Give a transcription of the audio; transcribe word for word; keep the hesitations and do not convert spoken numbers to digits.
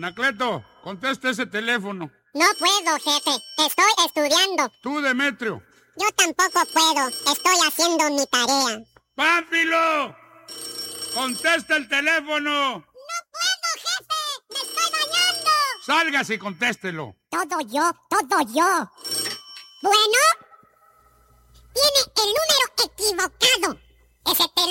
Anacleto, contesta ese teléfono. No puedo, jefe. Estoy estudiando. Tú, Demetrio. Yo tampoco puedo. Estoy haciendo mi tarea. ¡Pánfilo! ¡Contesta el teléfono! ¡No puedo, jefe! ¡Me estoy bañando! ¡Sálgase y contéstelo! Todo yo, todo yo. Bueno, tiene el número equivocado. Ese teléfono